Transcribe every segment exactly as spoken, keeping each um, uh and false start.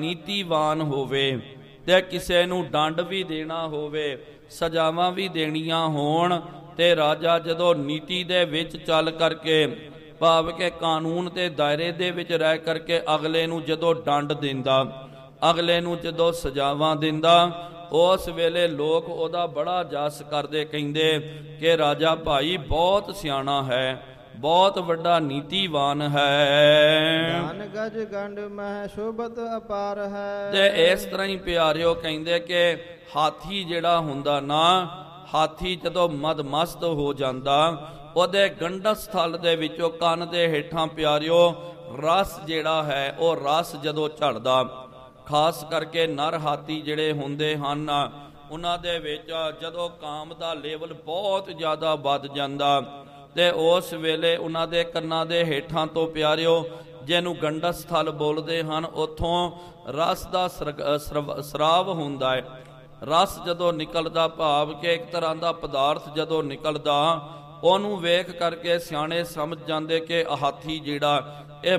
ਨੀਤੀਵਾਨ ਹੋਵੇ ਤੇ ਕਿਸੇ ਨੂੰ ਦੰਡ ਵੀ ਦੇਣਾ ਹੋਵੇ, ਸਜ਼ਾਵਾਂ ਵੀ ਦੇਣੀਆਂ ਹੋਣ, ਤੇ ਰਾਜਾ ਜਦੋਂ ਨੀਤੀ ਦੇ ਵਿੱਚ ਚੱਲ ਕਰਕੇ, ਭਾਵ ਕਿ ਕਾਨੂੰਨ ਦੇ ਦਾਇਰੇ ਦੇ ਵਿੱਚ ਰਹਿ ਕਰਕੇ ਅਗਲੇ ਨੂੰ ਜਦੋਂ ਦੰਡ ਦਿੰਦਾ, ਅਗਲੇ ਨੂੰ ਜਦੋਂ ਸਜ਼ਾਵਾਂ ਦਿੰਦਾ, ਉਸ ਵੇਲੇ ਲੋਕ ਉਹਦਾ ਬੜਾ ਜਸ ਕਰਦੇ, ਕਹਿੰਦੇ ਕਿ ਰਾਜਾ ਭਾਈ ਬਹੁਤ ਸਿਆਣਾ ਹੈ, ਬਹੁਤ ਵੱਡਾ ਨੀਤੀਵਾਨ ਹੈ। ਧਨ ਗਜ ਗੰਡ ਮਹਿ ਸ਼ੋਭਤ ਅਪਾਰ ਹੈ। ਤੇ ਇਸ ਤਰ੍ਹਾਂ ਹੀ ਪਿਆਰਿਓ ਕਹਿੰਦੇ ਕਿ ਹਾਥੀ ਜਿਹੜਾ ਹੁੰਦਾ ਨਾ, ਹਾਥੀ ਜਦੋਂ ਮਦਮਸਤ ਹੋ ਜਾਂਦਾ, ਉਹਦੇ ਗੰਡਸ ਥਲ ਦੇ ਵਿੱਚੋਂ ਕੰਨ ਦੇ ਹੇਠਾਂ ਪਿਆਰਿਓ ਰਸ ਜਿਹੜਾ ਹੈ, ਉਹ ਰਸ ਜਦੋਂ ਝੜਦਾ, ਖਾਸ ਕਰਕੇ ਨਰ ਹਾਥੀ ਜਿਹੜੇ ਹੁੰਦੇ ਹਨ, ਉਹਨਾਂ ਦੇ ਵਿੱਚ ਜਦੋਂ ਕਾਮ ਦਾ ਲੈਵਲ ਬਹੁਤ ਜ਼ਿਆਦਾ ਵੱਧ ਜਾਂਦਾ, ਤੇ ਉਸ ਵੇਲੇ ਉਹਨਾਂ ਦੇ ਕੰਨਾਂ ਦੇ ਹੇਠਾਂ ਤੋਂ ਪਿਆਰਿਓ, ਜਿਹਨੂੰ ਗੰਡਸ ਥਲ ਬੋਲਦੇ ਹਨ, ਉੱਥੋਂ ਰਸ ਦਾ ਸਰਾਵ ਹੁੰਦਾ ਹੈ। ਰਸ ਜਦੋਂ ਨਿਕਲਦਾ, ਭਾਵ ਕਿ ਇੱਕ ਤਰ੍ਹਾਂ ਦਾ ਪਦਾਰਥ ਜਦੋਂ ਨਿਕਲਦਾ, ਉਹਨੂੰ ਵੇਖ ਕਰਕੇ ਸਿਆਣੇ ਸਮਝ ਜਾਂਦੇ ਕਿ ਹਾਥੀ ਜਿਹੜਾ ਇਹ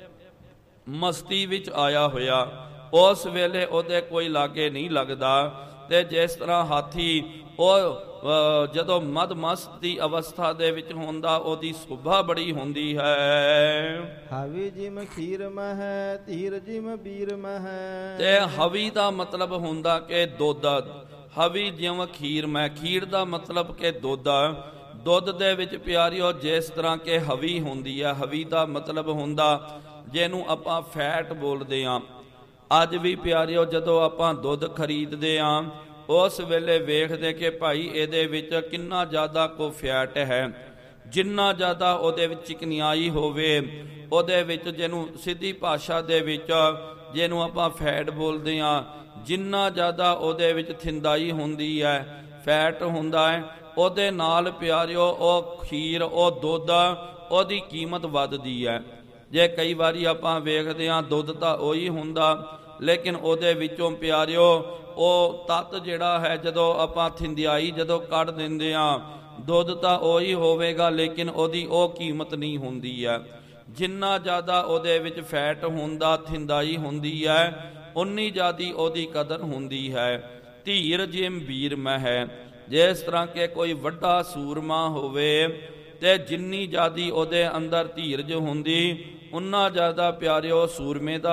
ਮਸਤੀ ਵਿੱਚ ਆਇਆ ਹੋਇਆ। ਉਸ ਵੇਲੇ ਉਹਦੇ ਕੋਈ ਲਾਗੇ ਨਹੀਂ ਲੱਗਦਾ। ਤੇ ਜਿਸ ਤਰ੍ਹਾਂ ਹਾਥੀ ਉਹ ਜਦੋਂ ਮਦਮਸਤ ਦੀ ਅਵਸਥਾ ਦੇ ਵਿੱਚ ਹੁੰਦਾ, ਉਹਦੀ ਸੁਭਾ ਬੜੀ ਹੁੰਦੀ ਹੈ। ਹਵੀ ਜਿਮ ਖੀਰ ਮਹਿ ਧੀਰ ਜਿਮ ਬੀਰ ਮਹਿ। ਤੇ ਹਵੀ ਦਾ ਮਤਲਬ ਹੁੰਦਾ ਕਿ ਦੁੱਧ, ਹਵੀ ਜਿਮ ਖੀਰ ਮਹਿ, ਖੀਰ ਦਾ ਮਤਲਬ ਕਿ ਦੁੱਧ। ਦੁੱਧ ਦੇ ਵਿੱਚ ਪਿਆਰਿਓ ਜਿਸ ਤਰ੍ਹਾਂ ਕਿ ਹਵੀ ਹੁੰਦੀ ਹੈ, ਹਵੀ ਦਾ ਮਤਲਬ ਹੁੰਦਾ ਜਿਹਨੂੰ ਆਪਾਂ ਫੈਟ ਬੋਲਦੇ ਹਾਂ। ਅੱਜ ਵੀ ਪਿਆਰਿਓ ਜਦੋਂ ਆਪਾਂ ਦੁੱਧ ਖਰੀਦਦੇ ਹਾਂ, ਉਸ ਵੇਲੇ ਵੇਖਦੇ ਕਿ ਭਾਈ ਇਹਦੇ ਵਿੱਚ ਕਿੰਨਾ ਜ਼ਿਆਦਾ ਕੋ ਫੈਟ ਹੈ। ਜਿੰਨਾ ਜ਼ਿਆਦਾ ਉਹਦੇ ਵਿੱਚ ਚਿਕਨਾਈ ਹੋਵੇ, ਉਹਦੇ ਵਿੱਚ ਜਿਹਨੂੰ ਸਿੱਧੀ ਭਾਸ਼ਾ ਦੇ ਵਿੱਚ ਜਿਹਨੂੰ ਆਪਾਂ ਫੈਟ ਬੋਲਦੇ ਹਾਂ, ਜਿੰਨਾ ਜ਼ਿਆਦਾ ਉਹਦੇ ਵਿੱਚ ਥਿੰਦਾਈ ਹੁੰਦੀ ਹੈ, ਫੈਟ ਹੁੰਦਾ ਹੈ, ਉਹਦੇ ਨਾਲ ਪਿਆਰਿਓ ਉਹ ਖੀਰ, ਉਹ ਦੁੱਧ, ਉਹਦੀ ਕੀਮਤ ਵੱਧਦੀ ਹੈ। ਜੇ ਕਈ ਵਾਰੀ ਆਪਾਂ ਵੇਖਦੇ ਹਾਂ ਦੁੱਧ ਤਾਂ ਉਹੀ ਹੁੰਦਾ, ਲੇਕਿਨ ਉਹਦੇ ਵਿੱਚੋਂ ਪਿਆਰਿਓ ਉਹ ਤੱਤ ਜਿਹੜਾ ਹੈ, ਜਦੋਂ ਆਪਾਂ ਥਿੰਦਿਆਈ ਜਦੋਂ ਕੱਢ ਦਿੰਦੇ ਹਾਂ, ਦੁੱਧ ਤਾਂ ਉਹੀ ਹੋਵੇਗਾ, ਲੇਕਿਨ ਉਹਦੀ ਉਹ ਕੀਮਤ ਨਹੀਂ ਹੁੰਦੀ ਹੈ। ਜਿੰਨਾ ਜ਼ਿਆਦਾ ਉਹਦੇ ਵਿੱਚ ਫੈਟ ਹੁੰਦਾ, ਥਿੰਦਾਈ ਹੁੰਦੀ ਹੈ, ਉਨੀ ਜ਼ਿਆਦੀ ਉਹਦੀ ਕਦਰ ਹੁੰਦੀ ਹੈ। ਧੀਰ ਜਿਮ ਵੀਰ ਮਹਿ, ਜਿਸ ਤਰ੍ਹਾਂ ਕਿ ਕੋਈ ਵੱਡਾ ਸੂਰਮਾ ਹੋਵੇ, ਤੇ ਜਿੰਨੀ ਜ਼ਿਆਦੀ ਉਹਦੇ ਅੰਦਰ ਧੀਰਜ ਹੁੰਦੀ, ਉਨਾ ਜ਼ਿਆਦਾ ਪਿਆਰਿਓ ਸੂਰਮੇ ਦਾ